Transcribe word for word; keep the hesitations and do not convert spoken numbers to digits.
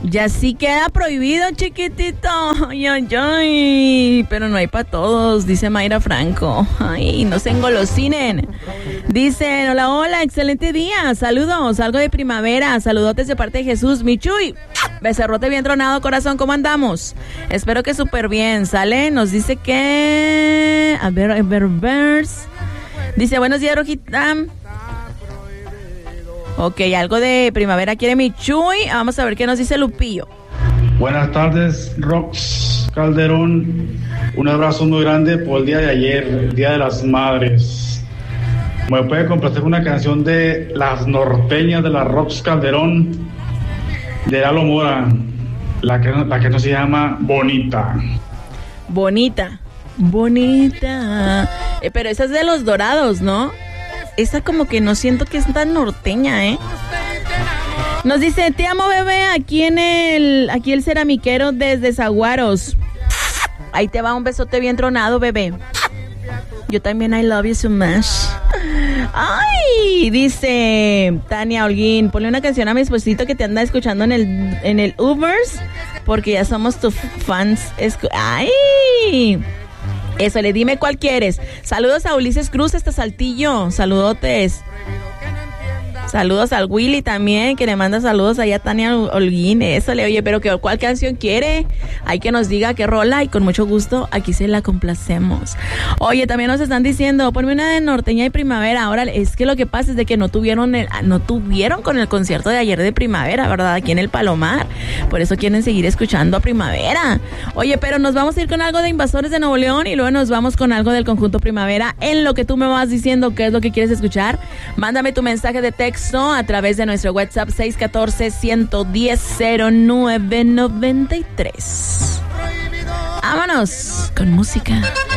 Ya sí queda prohibido, chiquitito. Ay, ay, ay. Pero no hay para todos, dice Mayra Franco. Ay, no se engolosinen. Dicen, hola, hola, excelente día. Saludos, algo de primavera. Saludotes de parte de Jesús. Michuy, becerrote bien tronado, corazón, ¿cómo andamos? Espero que súper bien, ¿sale? Nos dice que... A ver, a ver, vers. Dice, buenos días, Rojita. Ok, algo de primavera quiere mi Chuy. Vamos a ver qué nos dice Lupillo. Buenas tardes, Rox Calderón. Un abrazo muy grande por el día de ayer, el Día de las Madres. ¿Me puede complacer una canción de Las Norteñas de la Rox Calderón? De Lalo Mora. La que, la que no se llama Bonita. Bonita. Bonita. Eh, pero esa es de Los Dorados, ¿no? Esa como que no siento que es tan norteña, ¿eh? Nos dice, te amo, bebé, aquí en el, aquí el ceramiquero desde Zaguaros. Ahí te va un besote bien tronado, bebé. Yo también I love you so much. Ay, dice Tania Holguín, ponle una canción a mi esposito que te anda escuchando en el, en el Ubers, porque ya somos tus fans. Escu- Ay... Eso, le dime cuál quieres. Saludos a Ulises Cruz, este Saltillo. Saludotes. Saludos al Willy también, que le manda saludos allá a Tania Holguín. Eso, le oye, pero que, ¿cuál canción quiere? Hay que nos diga qué rola y con mucho gusto aquí se la complacemos. Oye, también nos están diciendo, ponme una de norteña y primavera. Ahora, es que lo que pasa es de que no tuvieron el, no tuvieron con el concierto de ayer de primavera, ¿verdad? Aquí en el Palomar. Por eso quieren seguir escuchando a primavera. Oye, pero nos vamos a ir con algo de Invasores de Nuevo León y luego nos vamos con algo del conjunto Primavera. En lo que tú me vas diciendo qué es lo que quieres escuchar, mándame tu mensaje de texto a través de nuestro WhatsApp seis uno cuatro, uno uno cero, cero nueve nueve tres. Vámonos con música.